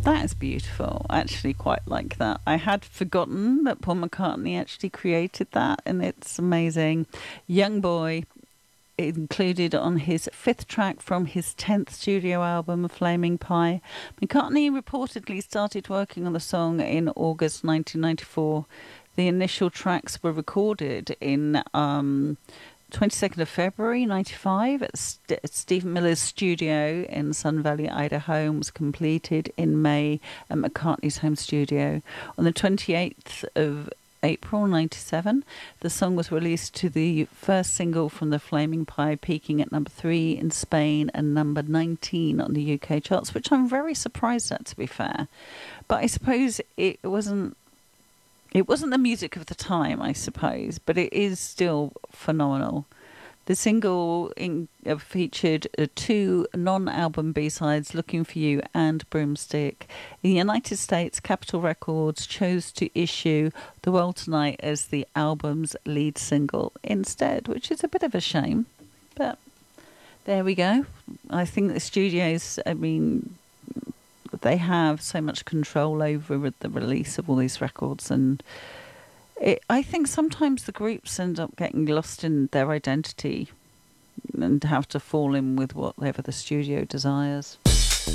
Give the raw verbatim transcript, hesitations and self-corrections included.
That is beautiful. I actually quite like that. I had forgotten that Paul McCartney actually created that, and it's amazing. Young Boy, included on his fifth track from his tenth studio album, Flaming Pie. McCartney reportedly started working on the song in August nineteen ninety-four. The initial tracks were recorded in um, twenty-second of February ninety-five at St- Stephen Miller's studio in Sun Valley, Idaho, and was completed in May at McCartney's home studio. On the twenty-eighth of April ninety-seven, the song was released to the first single from the Flaming Pie, peaking at number three in Spain and number nineteen on the U K charts, which I'm very surprised at, to be fair. But I suppose it wasn't It wasn't the music of the time, I suppose, but it is still phenomenal. The single in, uh, featured uh, two non-album B-sides, Looking for You and Broomstick. In the United States, Capitol Records chose to issue The World Tonight as the album's lead single instead, which is a bit of a shame. But there we go. I think the studios, I mean, they have so much control over the release of all these records, and it, I think sometimes the groups end up getting lost in their identity and have to fall in with whatever the studio desires.